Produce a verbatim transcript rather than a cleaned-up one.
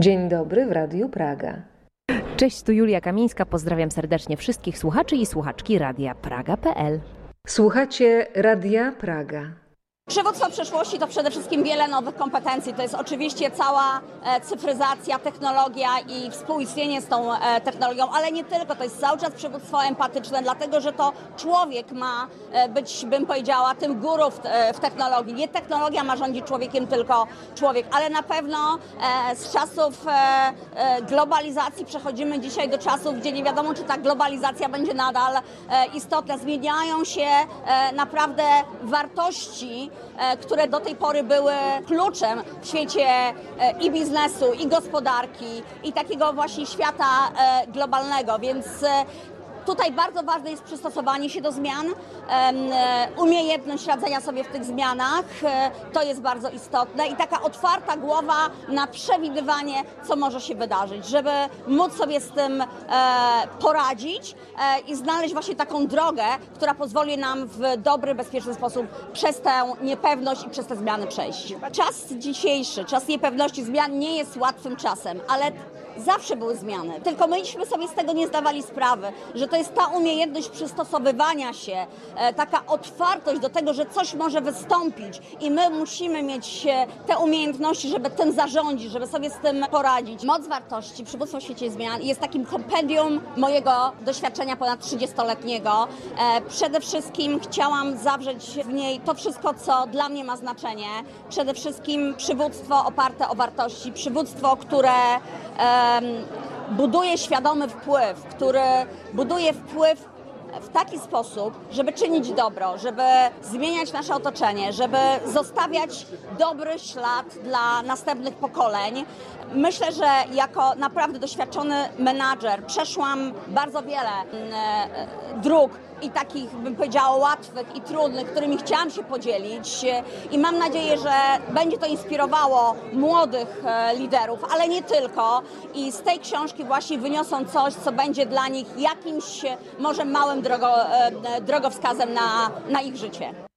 Dzień dobry w Radiu Praga. Cześć, tu Julia Kamińska. Pozdrawiam serdecznie wszystkich słuchaczy i słuchaczki Radia Praga kropka pe el. Słuchacie Radia Praga. Przywództwo przyszłości to przede wszystkim wiele nowych kompetencji. To jest oczywiście cała cyfryzacja, technologia i współistnienie z tą technologią, ale nie tylko. To jest cały czas przywództwo empatyczne, dlatego że to człowiek ma być, bym powiedziała, tym guru w, w technologii. Nie technologia ma rządzić człowiekiem, tylko człowiek. Ale na pewno z czasów globalizacji przechodzimy dzisiaj do czasów, gdzie nie wiadomo, czy ta globalizacja będzie nadal istotna. Zmieniają się naprawdę wartości, które do tej pory były kluczem w świecie i biznesu, i gospodarki, i takiego właśnie świata globalnego, więc tutaj bardzo ważne jest przystosowanie się do zmian, umiejętność radzenia sobie w tych zmianach, to jest bardzo istotne i taka otwarta głowa na przewidywanie, co może się wydarzyć, żeby móc sobie z tym poradzić i znaleźć właśnie taką drogę, która pozwoli nam w dobry, bezpieczny sposób przez tę niepewność i przez te zmiany przejść. Czas dzisiejszy, czas niepewności zmian nie jest łatwym czasem, ale zawsze były zmiany, tylko myśmy sobie z tego nie zdawali sprawy, że to jest ta umiejętność przystosowywania się, taka otwartość do tego, że coś może wystąpić i my musimy mieć te umiejętności, żeby tym zarządzić, żeby sobie z tym poradzić. Moc wartości, przywództwo w świecie zmian jest takim kompendium mojego doświadczenia ponad trzydziestoletniego. Przede wszystkim chciałam zawrzeć w niej to wszystko, co dla mnie ma znaczenie. Przede wszystkim przywództwo oparte o wartości, przywództwo, które buduje świadomy wpływ, który buduje wpływ w taki sposób, żeby czynić dobro, żeby zmieniać nasze otoczenie, żeby zostawiać dobry ślad dla następnych pokoleń. Myślę, że jako naprawdę doświadczony menadżer przeszłam bardzo wiele dróg i takich, bym powiedziała, łatwych i trudnych, którymi chciałam się podzielić i mam nadzieję, że będzie to inspirowało młodych liderów, ale nie tylko i z tej książki właśnie wyniosą coś, co będzie dla nich jakimś może małym drogo, drogowskazem na, na ich życie.